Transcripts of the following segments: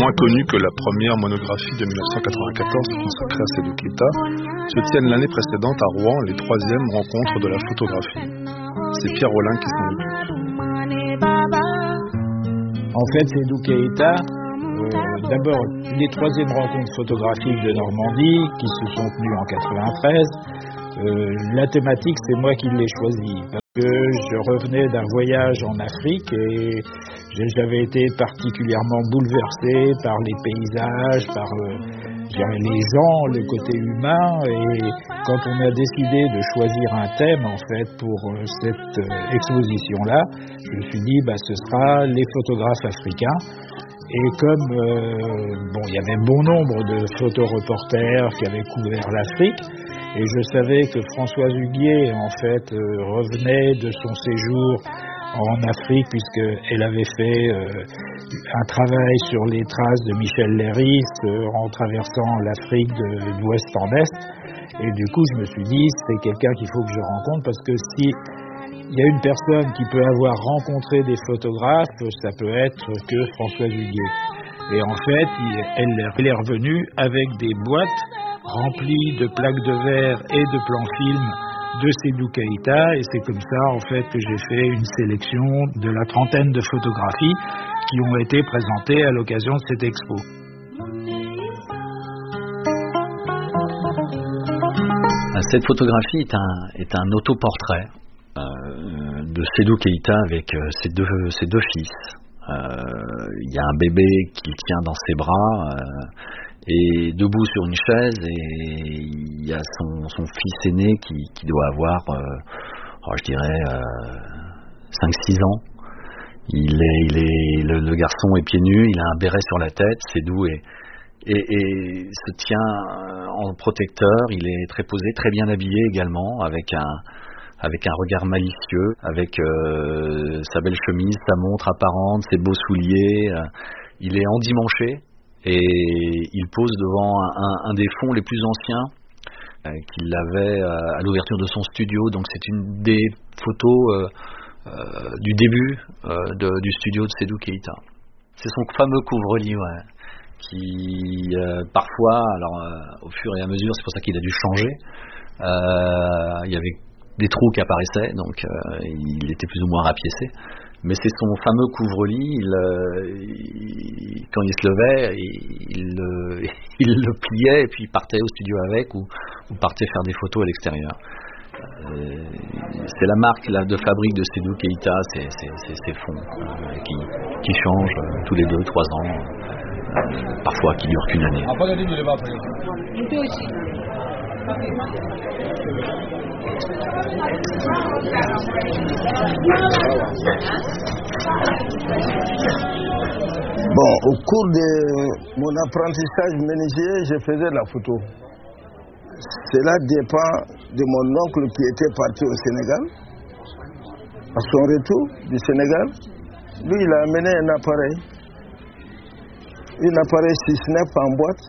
moins connue que la première monographie de 1994 consacrée à Sédou Keïta, se tiennent l'année précédente à Rouen les 3e rencontres de la photographie. C'est Pierre Rollin qui s'en occupe. En fait, Sédou Keïta, d'abord les 3e rencontres photographiques de Normandie qui se sont tenues en 93. La thématique, c'est moi qui l'ai choisie parce que je revenais d'un voyage en Afrique et j'avais été particulièrement bouleversé par les paysages, par les gens, le côté humain. Et quand on a décidé de choisir un thème en fait pour cette exposition-là, je me suis dit ce sera les photographes africains. Et comme il y avait bon nombre de photoreporters qui avaient couvert l'Afrique, et je savais que Françoise Huguier en fait revenait de son séjour en Afrique puisqu'elle avait fait un travail sur les traces de Michel Leiris en traversant l'Afrique d'ouest en est. Et du coup, je me suis dit, c'est quelqu'un qu'il faut que je rencontre parce que si il y a une personne qui peut avoir rencontré des photographes, ça peut être que Françoise Huguier. Et en fait, elle est revenue avec des boîtes remplies de plaques de verre et de plans film de Sédou Keïta. Et c'est comme ça, en fait, que j'ai fait une sélection de la 30aine de photographies qui ont été présentées à l'occasion de cette expo. Cette photographie est un autoportrait de Sédou Keïta avec ses deux fils. Il y a un bébé qu'il tient dans ses bras et debout sur une chaise, et il y a son fils aîné qui doit avoir je dirais 5-6 ans. Le garçon est pieds nus, il a un béret sur la tête, Sédou et se tient en protecteur. Il est très posé, très bien habillé également, avec un regard malicieux, avec sa belle chemise, sa montre apparente, ses beaux souliers. Il est endimanché et il pose devant un des fonds les plus anciens qu'il avait à l'ouverture de son studio. Donc c'est une des photos du début du studio de Sédou Keïta. C'est son fameux couvre-lit, qui parfois, au fur et à mesure, c'est pour ça qu'il a dû changer. Il y avait des trous qui apparaissaient, donc il était plus ou moins rapiécé. Mais c'est son fameux couvre-lit, quand il se levait, il le pliait et puis il partait au studio avec ou partait faire des photos à l'extérieur. C'est la marque de fabrique de Sédou Keïta, ces fonds qui changent tous les 2-3 ans, parfois qui durent qu'une année. Bon, au cours de mon apprentissage menuisier, je faisais la photo. Cela dépend de mon oncle qui était parti au Sénégal. À son retour du Sénégal, lui, il a amené un appareil 6-9 en boîte.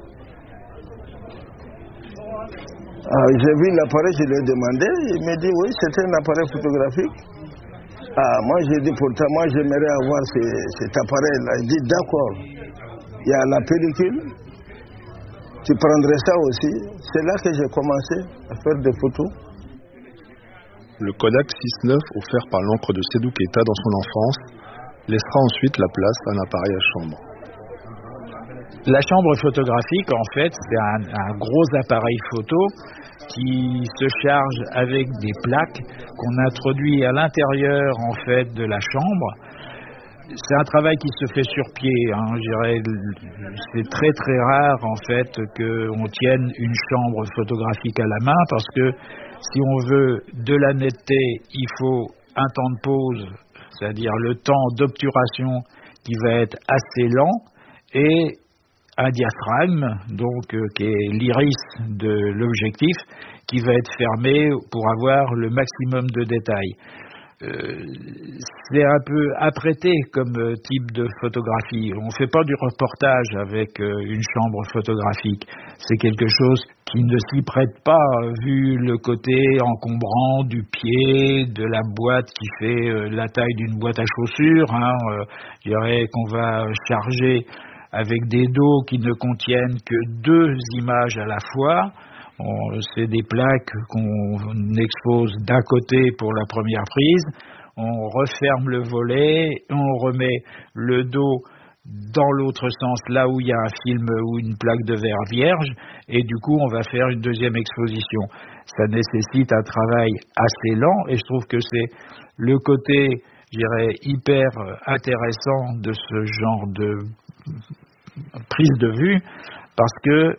J'ai vu l'appareil, je lui ai demandé, il m'a dit oui, c'est un appareil photographique. Moi j'ai dit pourtant, moi j'aimerais avoir cet appareil-là. Il dit d'accord, il y a la pellicule, tu prendrais ça aussi. C'est là que j'ai commencé à faire des photos. Le Kodak 6-9 offert par l'oncle de Sédou Keïta dans son enfance laissera ensuite la place à un appareil à chambre. La chambre photographique, en fait, c'est un gros appareil photo qui se charge avec des plaques qu'on introduit à l'intérieur, en fait, de la chambre. C'est un travail qui se fait sur pied, je dirais. C'est très très rare, en fait, qu'on tienne une chambre photographique à la main, parce que si on veut de la netteté, il faut un temps de pause, c'est-à-dire le temps d'obturation qui va être assez lent, et un diaphragme, donc qui est l'iris de l'objectif, qui va être fermé pour avoir le maximum de détails. C'est un peu apprêté comme type de photographie. On ne fait pas du reportage avec une chambre photographique. C'est quelque chose qui ne s'y prête pas, vu le côté encombrant du pied, de la boîte qui fait la taille d'une boîte à chaussures. Je dirais qu'on va charger avec des dos qui ne contiennent que 2 images à la fois. C'est des plaques qu'on expose d'un côté pour la première prise, on referme le volet, on remet le dos dans l'autre sens, là où il y a un film ou une plaque de verre vierge, et du coup on va faire une deuxième exposition. Ça nécessite un travail assez lent, et je trouve que c'est le côté, je dirais, hyper intéressant de ce genre de prise de vue, parce que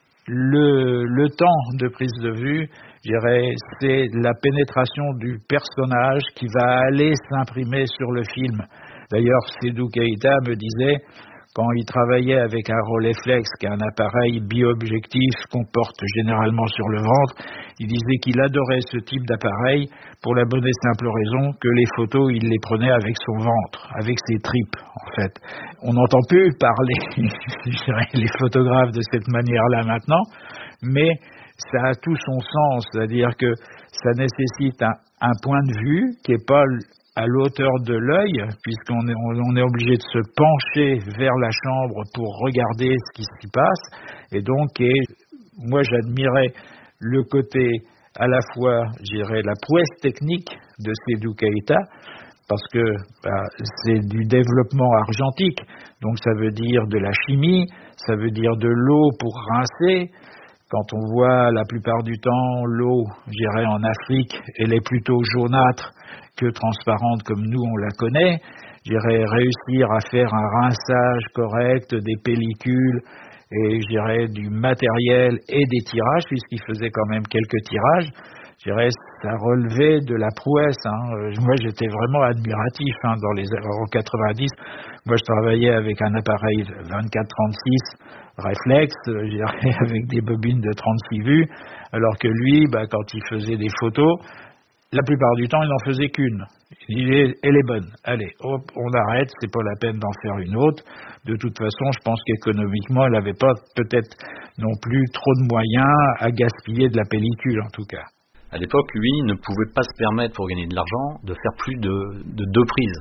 le temps de prise de vue, je dirais, c'est la pénétration du personnage qui va aller s'imprimer sur le film. D'ailleurs, Seydou Keïta me disait, quand il travaillait avec un Rolleiflex, qui est un appareil bi-objectif qu'on porte généralement sur le ventre, il disait qu'il adorait ce type d'appareil pour la bonne et simple raison que les photos, il les prenait avec son ventre, avec ses tripes, en fait. On n'entend plus parler, je dirais, les photographes de cette manière-là maintenant, mais ça a tout son sens, c'est-à-dire que ça nécessite un point de vue qui n'est pas à l'auteur de l'œil, puisqu'on est obligé de se pencher vers la chambre pour regarder ce qui s'y passe, et donc moi j'admirais le côté à la fois, je dirais, la prouesse technique de Seydou Keïta, parce que c'est du développement argentique, donc ça veut dire de la chimie, ça veut dire de l'eau pour rincer. Quand on voit la plupart du temps l'eau, je dirais, en Afrique, elle est plutôt jaunâtre que transparente comme nous on la connaît. Je dirais, réussir à faire un rinçage correct des pellicules et je dirais du matériel et des tirages, puisqu'il faisait quand même quelques tirages, je dirais, ça relevait de la prouesse. Moi j'étais vraiment admiratif dans les années 90. Moi je travaillais avec un appareil 24-36 réflexe, je dirais, avec des bobines de 36 vues, alors que lui, quand il faisait des photos, la plupart du temps, il n'en faisait qu'une. Elle est bonne. Allez, hop, on arrête, c'est pas la peine d'en faire une autre. De toute façon, je pense qu'économiquement, elle n'avait pas peut-être non plus trop de moyens à gaspiller de la pellicule, en tout cas. À l'époque, lui, ne pouvait pas se permettre, pour gagner de l'argent, de faire plus de 2 prises.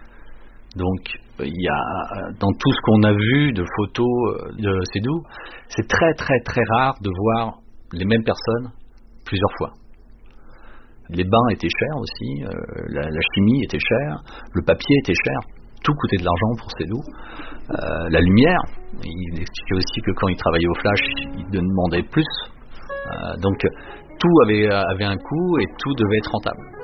Donc, il y a, dans tout ce qu'on a vu de photos de Seydou, c'est très très très rare de voir les mêmes personnes plusieurs fois. Les bains étaient chers aussi, la chimie était chère, le papier était cher, tout coûtait de l'argent pour Seydou. La lumière, il expliquait aussi que quand il travaillait au flash, il demandait plus. Donc tout avait un coût et tout devait être rentable.